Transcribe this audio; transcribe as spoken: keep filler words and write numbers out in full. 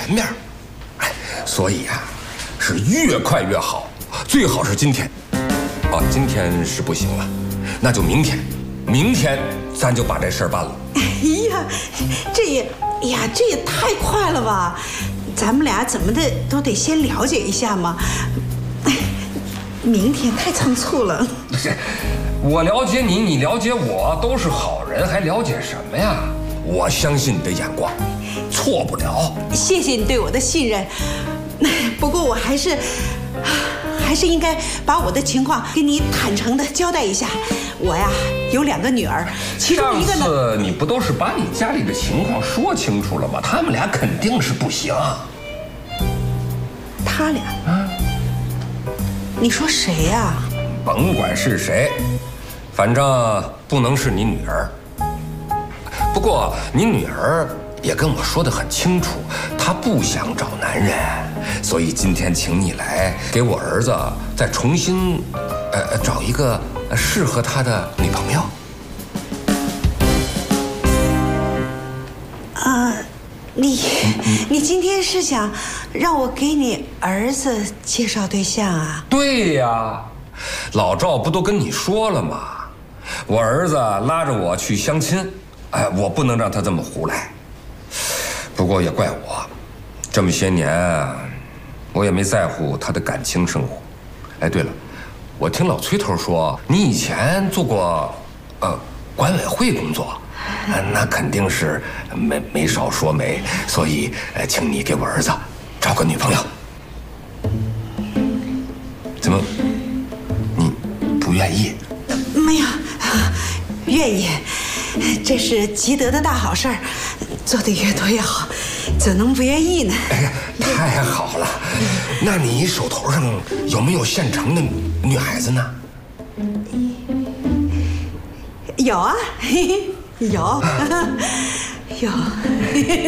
前面。哎，所以啊，是越快越好，最好是今天。哦，今天是不行了，那就明天。明天咱就把这事儿办了。 哎呀，这也，哎呀，这也太快了吧！咱们俩怎么的都得先了解一下嘛。明天太仓促了。 我了解你，你了解我，都是好人，还了解什么呀？我相信你的眼光，错不了。 谢谢你对我的信任，不过我还是，还是应该把我的情况跟你坦诚的交代一下。我呀有两个女儿，其中一个呢…… 上次你不都是把你家里的情况说清楚了吗？他们俩肯定是不行。 他俩？啊？你说谁呀？ 甭管是谁，反正不能是你女儿。不过你女儿也跟我说得很清楚，她不想找男人，所以今天请你来给我儿子再重新，呃，找一个适合他的女朋友。 啊，你你今天是想让我给你儿子介绍对象啊？ 对呀，老赵不都跟你说了吗？我儿子拉着我去相亲，哎，我不能让他这么胡来。不过也怪我，这么些年啊，我也没在乎他的感情生活。哎，对了，我听老崔头说你以前做过，呃，管委会工作，呃、那肯定是没没少说媒，所以呃，请你给我儿子找个女朋友。怎么，你不愿意？ 没有，愿意。这是积德的大好事儿，做得越多越好，怎能不愿意呢？ 哎呀，太好了！那你手头上有没有现成的女孩子呢？ 有啊，有，有。